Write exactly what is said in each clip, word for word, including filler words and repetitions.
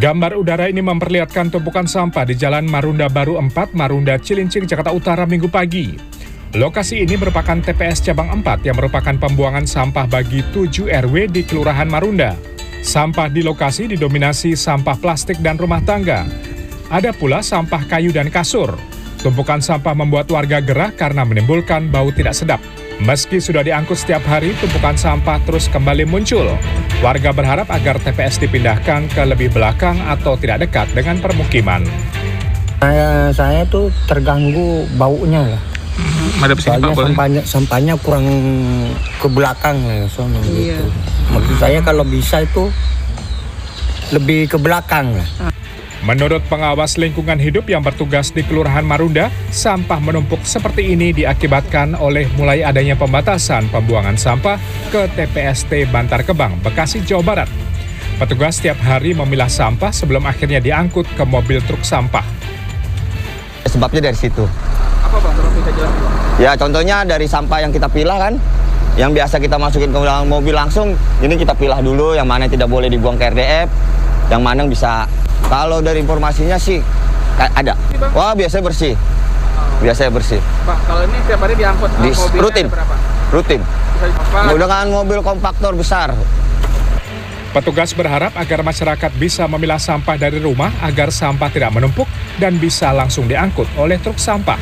Gambar udara ini memperlihatkan tumpukan sampah di Jalan Marunda Baru empat, Marunda, Cilincing, Jakarta Utara Minggu pagi. Lokasi ini merupakan T P S Cabang empat yang merupakan pembuangan sampah bagi tujuh R W di Kelurahan Marunda. Sampah di lokasi didominasi sampah plastik dan rumah tangga. Ada pula sampah kayu dan kasur. Tumpukan sampah membuat warga gerah karena menimbulkan bau tidak sedap. Meski sudah diangkut setiap hari, tumpukan sampah terus kembali muncul. Warga berharap agar T P S dipindahkan ke lebih belakang atau tidak dekat dengan permukiman. Saya, saya tuh terganggu baunya lah. Madep sini, Soalnya Pak, boleh? sampahnya, sampahnya kurang ke belakang lah, soalnya Iya. gitu. Maksud saya kalau bisa itu lebih ke belakang lah. Menurut pengawas lingkungan hidup yang bertugas di Kelurahan Marunda, sampah menumpuk seperti ini diakibatkan oleh mulai adanya pembatasan pembuangan sampah ke T P S T Bantar Gebang, Bekasi, Jawa Barat. Petugas setiap hari memilah sampah sebelum akhirnya diangkut ke mobil truk sampah. Sebabnya dari situ. Apa Bang, tolong bisa jelaskan? Ya contohnya dari sampah yang kita pilah kan, yang biasa kita masukin ke dalam mobil langsung, ini kita pilah dulu yang mana tidak boleh dibuang ke R D F, yang mana bisa. Kalau dari informasinya sih ada. Wah, biasanya bersih. Biasanya bersih. Pak, kalau ini tiap hari diangkut Di, mobilnya rutin. berapa? Rutin. Bisa apa? Dengan mobil kompaktor besar. Petugas berharap agar masyarakat bisa memilah sampah dari rumah agar sampah tidak menumpuk dan bisa langsung diangkut oleh truk sampah.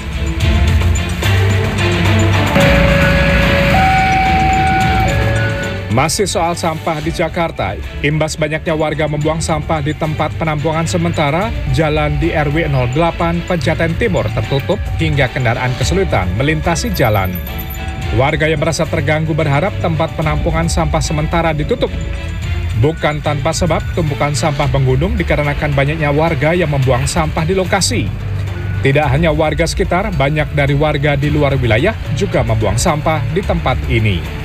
Masih soal sampah di Jakarta, imbas banyaknya warga membuang sampah di tempat penampungan sementara, jalan di R W nol delapan Pejaten Timur tertutup hingga kendaraan kesulitan melintasi jalan. Warga yang merasa terganggu berharap tempat penampungan sampah sementara ditutup. Bukan tanpa sebab, tumpukan sampah menggunung dikarenakan banyaknya warga yang membuang sampah di lokasi. Tidak hanya warga sekitar, banyak dari warga di luar wilayah juga membuang sampah di tempat ini.